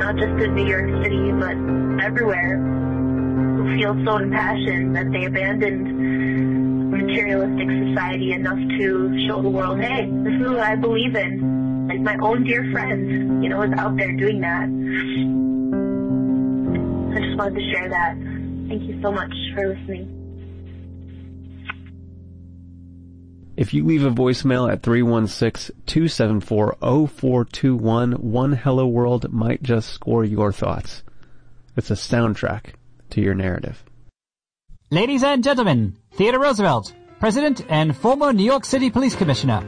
not just in New York City, but everywhere, who feel so impassioned that they abandoned materialistic society enough to show the world, hey, this is what I believe in. Like my own dear friend, is out there doing that. I just wanted to share that. Thank you so much for listening. If you leave a voicemail at 316-274-0421, One Hello World might just score your thoughts. It's a soundtrack to your narrative. Ladies and gentlemen, Theodore Roosevelt, President and former New York City Police Commissioner.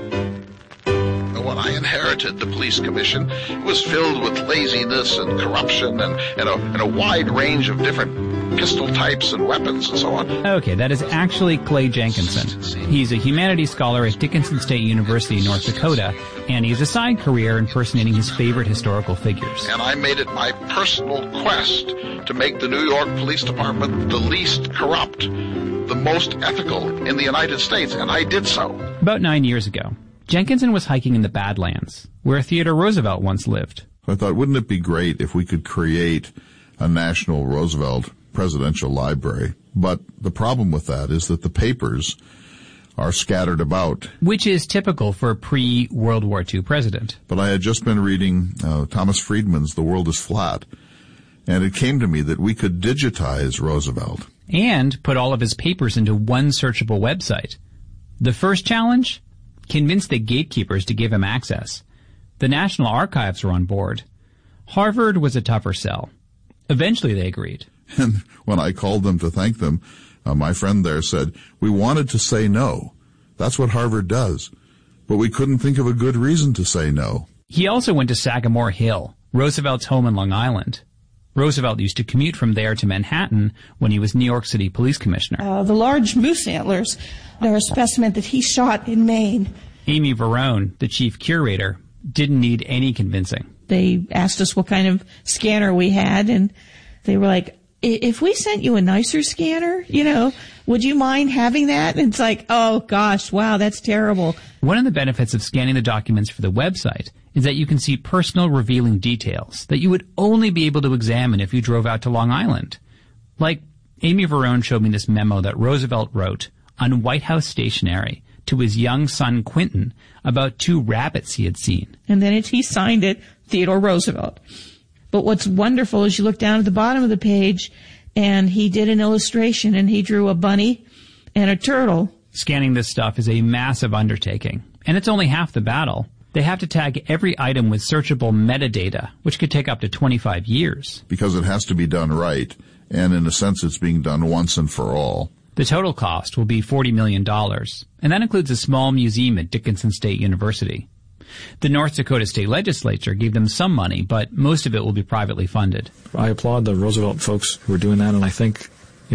When I inherited the police commission, it was filled with laziness and corruption and a wide range of different pistol types and weapons and so on. Okay, that is actually Clay Jenkinson. He's a humanities scholar at Dickinson State University, North Dakota, and he has a side career impersonating his favorite historical figures. And I made it my personal quest to make the New York Police Department the least corrupt, the most ethical in the United States, and I did so. About 9 years ago, Jenkinson was hiking in the Badlands, where Theodore Roosevelt once lived. I thought, wouldn't it be great if we could create a national Roosevelt presidential library? But the problem with that is that the papers are scattered about. Which is typical for a pre-World War II president. But I had just been reading Thomas Friedman's The World is Flat, and it came to me that we could digitize Roosevelt. And put all of his papers into one searchable website. The first challenge? Convince the gatekeepers to give him access. The National Archives were on board. Harvard was a tougher sell. Eventually they agreed. And when I called them to thank them, my friend there said, we wanted to say no. That's what Harvard does. But we couldn't think of a good reason to say no. He also went to Sagamore Hill, Roosevelt's home in Long Island. Roosevelt used to commute from there to Manhattan when he was New York City Police Commissioner. The large moose antlers are a specimen that he shot in Maine. Amy Verone, the chief curator, didn't need any convincing. They asked us what kind of scanner we had, and they were like, if we sent you a nicer scanner, would you mind having that? And it's like, oh gosh, wow, that's terrible. One of the benefits of scanning the documents for the website is that you can see personal revealing details that you would only be able to examine if you drove out to Long Island. Like, Amy Verone showed me this memo that Roosevelt wrote on White House stationery to his young son Quentin about 2 rabbits he had seen. And then he signed it, Theodore Roosevelt. But what's wonderful is you look down at the bottom of the page, and he did an illustration, and he drew a bunny and a turtle. Scanning this stuff is a massive undertaking, and it's only half the battle. They have to tag every item with searchable metadata, which could take up to 25 years. Because it has to be done right, and in a sense it's being done once and for all. The total cost will be $40 million, and that includes a small museum at Dickinson State University. The North Dakota State Legislature gave them some money, but most of it will be privately funded. I applaud the Roosevelt folks who are doing that, and I think